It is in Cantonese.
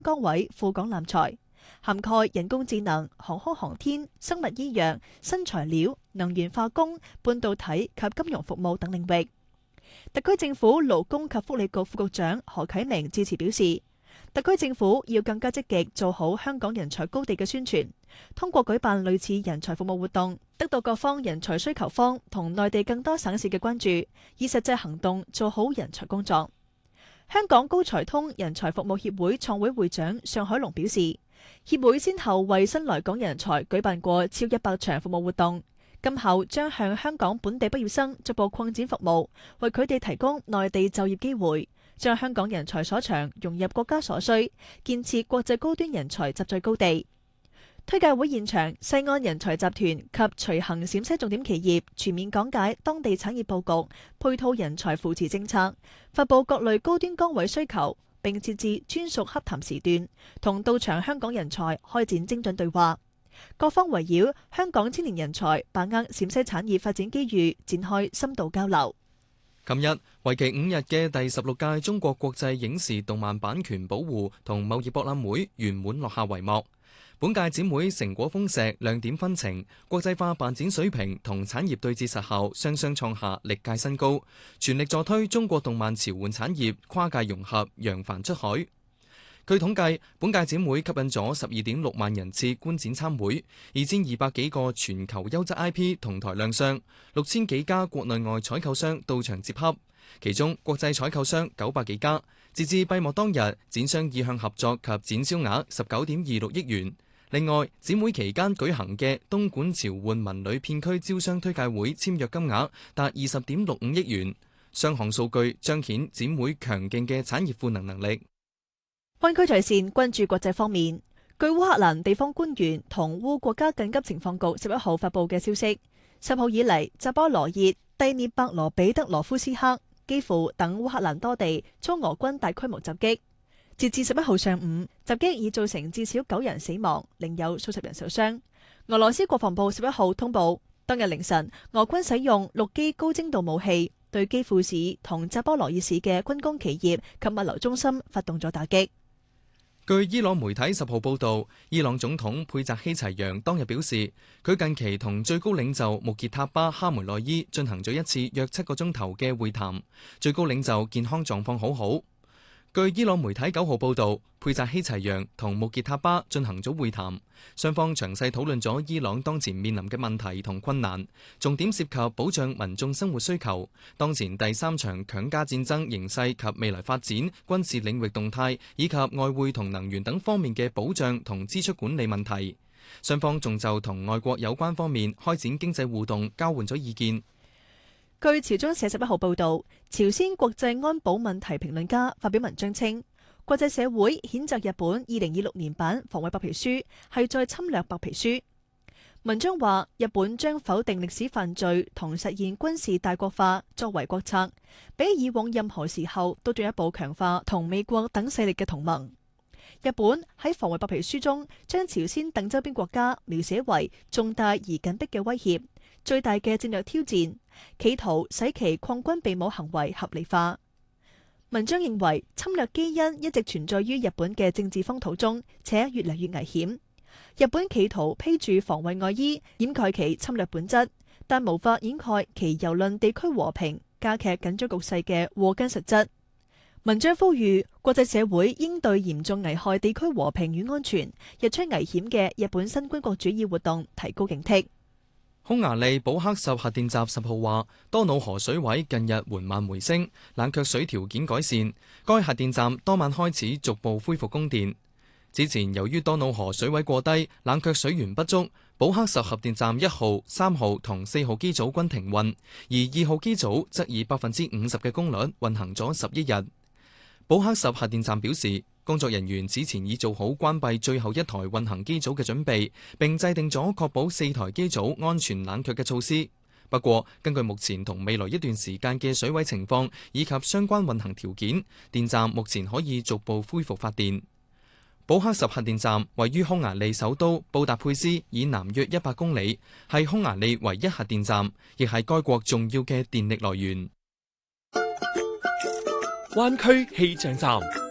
崗位赴港攬才，涵蓋人工智能、航空航天、生物醫藥、新材料、能源化工、半導體及金融服務等領域。特區政府勞工及福利局副局長何啟明致辭表示，特區政府要更加積極做好香港人才高地嘅宣傳，通過舉辦類似人才服務活動，得到各方人才需求方同內地更多省市嘅關注，以實際行動做好人才工作。香港高才通人才服務協會創會會長尚海龍表示，協會先後為新來港人才舉辦過超100場服務活動，今後將向香港本地畢業生逐步擴展服務，為佢哋提供內地就業機會，將香港人才所長融入國家所需，建設國際高端人才集聚高地。推介會現場，世安人才集團及隨行陝西重點企業全面講解當地產業佈局、配套人才扶持政策，發佈各類高端崗位需求，並設置專屬洽談時段，同到場香港人才開展精準對話。各方圍繞香港青年人才把握陝西產業發展機遇，展開深度交流。 琴日為期5日嘅第16屆中國國際影視動漫版權保護同貿易博覽會圓滿落下帷幕。本屆展會成果豐碩，亮點紛呈，國際化辦展水平同產業對接實效雙雙創下歷屆新高，全力助推中國動漫潮玩產業跨界融合，揚帆出海。據統計，本屆展會吸引咗12.6萬人次觀展參會，2200幾個全球優質 IP 同台亮相，6000幾家國內外採購商到場接洽，其中國際採購商900幾家。截至閉幕當日，展商意向合作及展銷額19.26億元。另外，展會期間舉行嘅東莞潮玩文旅片區招商推介會簽約金額達20.65億元，雙項數據彰顯展會強勁嘅產業賦能力。 灣區在線關注國際方面，據烏克蘭地方官員同烏國家緊急情況局11號發布嘅消息，10號以嚟，扎波羅熱、第聶伯羅彼得羅夫斯克、基輔等烏克蘭多地遭俄軍大規模襲擊。截至11號上午，襲擊已造成至少9人死亡，另有數十人受傷。俄羅斯國防部11號通報，當日凌晨，俄軍使用6機高精度武器對基輔市同扎波羅熱市嘅軍工企業及物流中心發動咗打擊。 據伊朗媒體10號報導，伊朗總統佩澤希齊揚當日表示，佢近期同最高領袖穆傑塔巴哈梅內伊進行咗一次約7個鐘頭嘅會談，最高領袖健康狀況好好。據伊朗媒體9號報導，佩澤希齊揚同穆傑塔巴進行咗會談，雙方詳細討論咗伊朗當前面臨嘅問題同困難，重點涉及保障民眾生活需求、當前第3場強加戰爭形勢及未來發展、軍事領域動態以及外匯同能源等方面嘅保障同支出管理問題。雙方仲就同外國有關方面開展經濟互動交換咗意見。 據朝中社11號報導，朝鮮國際安保問題評論家發表文章稱，國際社會譴責日本2026年版防衛白皮書係在侵略白皮書。文章話，日本將否定歷史犯罪同實現軍事大國化作為國策，比以往任何時候都進一步強化同美國等勢力嘅同盟。日本喺防衛白皮書中將朝鮮等周邊國家描寫為重大而緊迫嘅威脅、最大嘅戰略挑戰，企圖使其擴軍備武行為合理化。文章認為，侵略基因一直存在於日本嘅政治風土中，且越嚟越危險。日本企圖披住防衛外衣，掩蓋其侵略本質，但無法掩蓋其蹂躪地區和平、加劇緊張局勢嘅禍根實質。文章呼籲國際社會應對嚴重危害地區和平與安全、日趨危險嘅日本新軍國主義活動提高警惕。 匈牙利寶克什核電站10號話，多瑙河水位近日緩慢回升，冷卻水條件改善，該核電站當晚開始逐步恢復供電。之前由於多瑙河水位過低，冷卻水源不足，寶克什核電站1號、3號同4號機組均停運，而2號機組則以50%嘅功率運行咗11日。寶克什核電站表示，工作人員此前已做好關閉最後一台運行機組嘅準備，並制定咗確保4台機組安全冷卻嘅措施。不過，根據目前同未來一段時間嘅水位情況以及相關運行條件，電站目前可以逐步恢復發電。寶克什核電站位於匈牙利首都布達佩斯以南約100公里，係匈牙利唯一核電站，亦係該國重要嘅電力來源。 灣區氣象站。